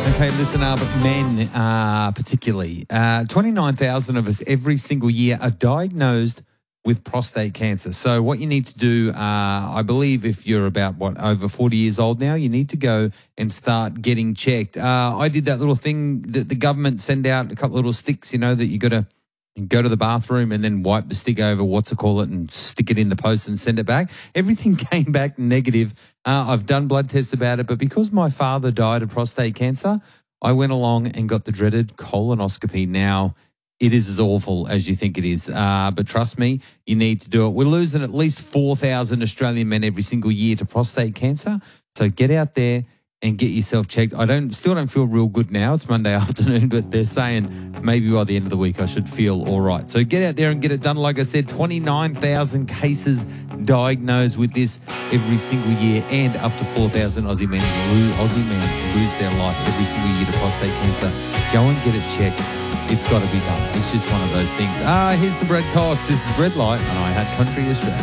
Okay, listen up, men particularly. 29,000 of us every single year are diagnosed with prostate cancer. So what you need to do, I believe if you're about, over 40 years old now, you need to go and start getting checked. I did that little thing that the government send out, a couple of little sticks, that you got to go to the bathroom and then wipe the stick over, and stick it in the post and send it back. Everything came back negative. I've done blood tests about it, but because my father died of prostate cancer, I went along and got the dreaded colonoscopy. Now, it is as awful as you think it is, but trust me, you need to do it. We're losing at least 4,000 Australian men every single year to prostate cancer, so get out there and get yourself checked. Still don't feel real good now. It's Monday afternoon, but they're saying maybe by the end of the week I should feel all right. So get out there and get it done. Like I said, 29,000 cases diagnosed with this every single year, and up to 4,000 Aussie men lose their life every single year to prostate cancer. Go and get it checked. It's got to be done. It's just one of those things. Here's some Brett Cox. This is Red Light, and I had Country Australia.